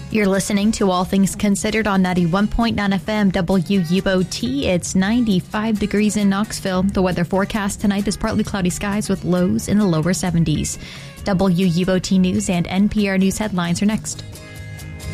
You're listening to All Things Considered on 91.9 FM WUOT. It's 95 degrees in Knoxville. The weather forecast tonight is partly cloudy skies with lows in the lower 70s. WUOT News and NPR News headlines are next.